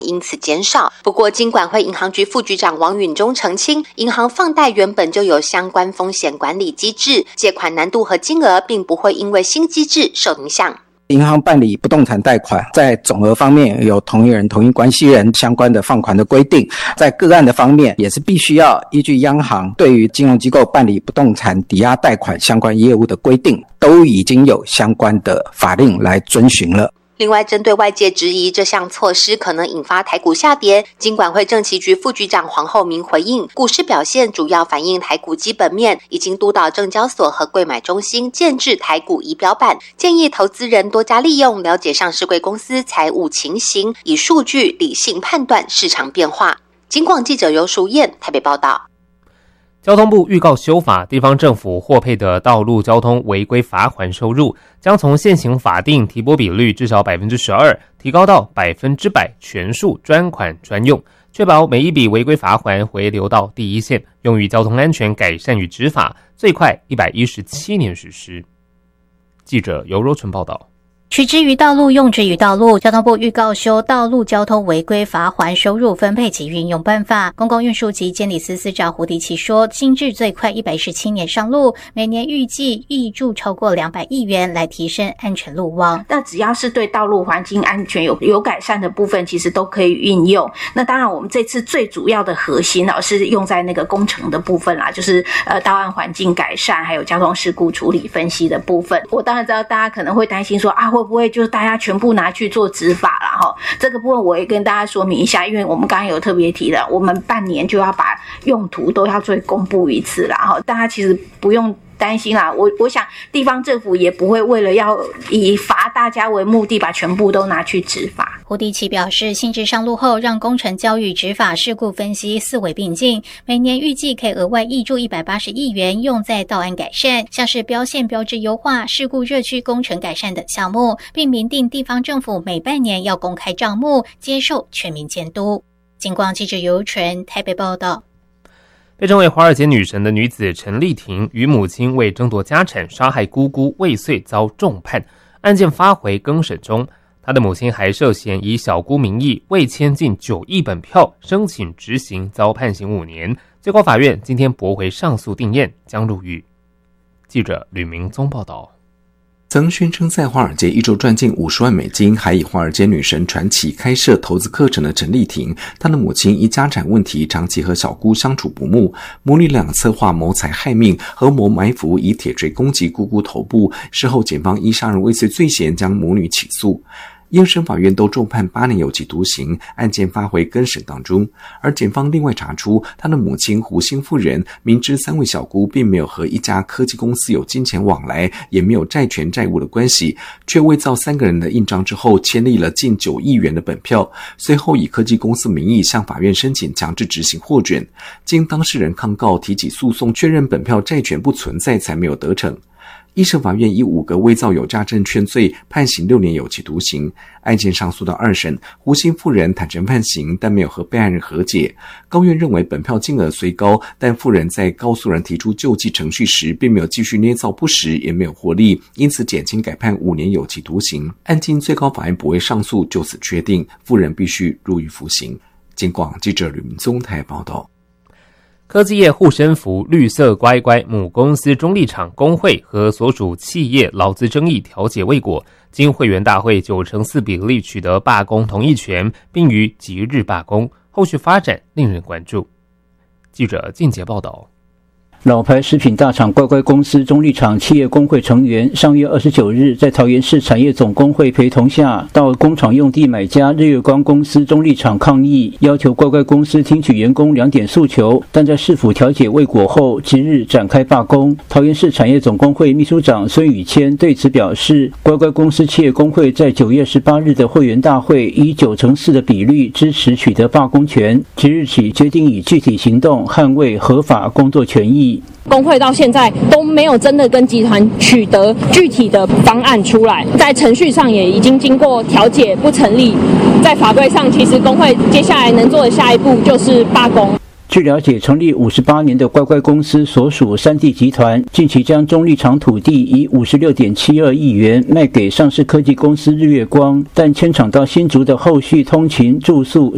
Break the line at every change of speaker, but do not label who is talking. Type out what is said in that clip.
因此减少。不过金管会银行局副局长王允中澄清，银行放贷原本就有相关风险管理机制，借款难度和金额并不会因为新机制受影响。
银行办理不动产贷款，在总额方面有同一人、同一关系人相关的放款的规定，在个案的方面也是必须要依据央行对于金融机构办理不动产抵押贷款相关业务的规定，都已经有相关的法令来遵循了。
另外，针对外界质疑这项措施可能引发台股下跌，金管会政企局副局长黄厚明回应，股市表现主要反映台股基本面，已经督导证交所和柜买中心建置台股仪表板，建议投资人多加利用，了解上市柜公司财务情形，以数据理性判断市场变化。警广记者尤淑燕台北报道。
交通部预告修法，地方政府获配的道路交通违规罚锾收入将从现行法定提拨比率至少 12% 提高到 100%， 全数专款专用，确保每一笔违规罚锾回流到第一线，用于交通安全改善与执法，最快117年实施。记者尤若纯报道。
取之于道路，用之于道路。交通部预告修道路交通违规罚锾收入分配及运用办法。公共运输及监理司司长胡迪奇说，新制最快117年上路，每年预计挹注超过200亿元来提升安全路网。
那只要是对道路环境安全有改善的部分，其实都可以运用。那当然我们这次最主要的核心是用在那个工程的部分啦，就是道岸环境改善还有交通事故处理分析的部分。我当然知道大家可能会担心说会不会就是大家全部拿去做执法啦齁，这个部分我也跟大家说明一下，因为我们刚刚有特别提了，我们半年就要把用途都要做公布一次啦齁，大家其实不用担心啦，我想地方政府也不会为了要以罚大家为目的把全部都拿去执法。
胡迪奇表示，新制上路后，让工程教育、执法、事故分析四维并进，每年预计可以额外挹注180亿元用在道安改善，像是标线标志优化、事故热区工程改善等项目，并明定地方政府每半年要公开账目，接受全民监督。警广记者尤纯台北报道。
被称为华尔街女神的女子陈丽婷与母亲为争夺家产杀害姑姑未遂遭重判，案件发回更审中。她的母亲还涉嫌以小姑名义未签近9亿本票申请执行，遭判刑5年。最高法院今天驳回上诉定验，将入狱。记者吕明宗报道。
曾宣称在华尔街一周赚进50万美金，还以华尔街女神传奇开设投资课程的陈丽婷，她的母亲因家产问题长期和小姑相处不睦，母女俩策划谋财害命，合谋埋伏以铁锤攻击姑姑头部，事后检方依杀人未遂罪嫌将母女起诉。一审法院都重判8年有期徒刑，案件发回更审当中。而检方另外查出，他的母亲胡姓妇人明知3位小姑并没有和一家科技公司有金钱往来，也没有债权债务的关系，却伪造3个人的印章之后签立了近9亿元的本票，随后以科技公司名义向法院申请强制执行获准。经当事人抗告提起诉讼，确认本票债权不存在，才没有得逞。一审法院以5个伪造有价证券罪判刑6年有期徒刑。案件上诉到2审，胡姓妇人坦诚判刑，但没有和被害人和解。高院认为本票金额虽高，但妇人在告诉人提出救济程序时并没有继续捏造不实，也没有获利，因此减轻改判5年有期徒刑。案经最高法院驳回上诉，就此确定妇人必须入狱服刑。警广记者吕明宗台报道。
科技业护身符绿色乖乖母公司中立厂工会和所属企业劳资争议调解未果，经会员大会94%比例取得罢工同意权，并于即日罢工，后续发展令人关注。记者靳杰报道。
老牌食品大厂乖乖公司中立厂企业工会成员上月29日在桃园市产业总工会陪同下，到工厂用地买家日月光公司中立厂抗议，要求乖乖公司听取员工2点诉求，但在市府调解未果后，即日展开罢工。桃园市产业总工会秘书长孙宇谦对此表示，乖乖公司企业工会在9月18日的会员大会以9:4的比率支持取得罢工权，即日起决定以具体行动捍卫合法工作权益。
工会到现在都没有真的跟集团取得具体的方案出来，在程序上也已经经过调解不成立，在法规上其实工会接下来能做的下一步就是罢工。
据了解，成立58年的乖乖公司所属3地集团近期将中立厂土地以56.72亿元卖给上市科技公司日月光，但迁厂到新竹的后续通勤、住宿、